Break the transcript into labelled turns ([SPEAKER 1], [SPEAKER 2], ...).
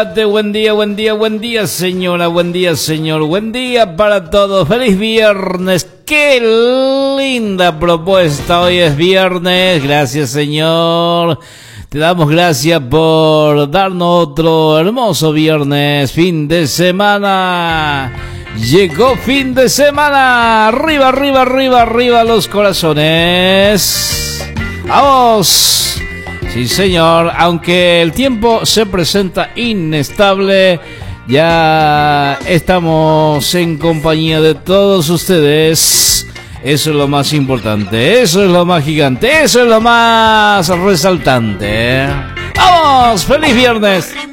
[SPEAKER 1] Buen día, buen día, buen día, señora, buen día, señor, buen día para todos. Feliz viernes, qué linda propuesta. Hoy es viernes, gracias, señor. Te damos gracias por darnos otro hermoso viernes, fin de semana. Llegó fin de semana. Arriba, arriba, arriba, arriba los corazones. ¡Vamos! Sí, señor, aunque el tiempo se presenta inestable, ya estamos en compañía de todos ustedes. Eso es lo más importante, eso es lo más gigante, eso es lo más resaltante. ¡Vamos! ¡Feliz viernes!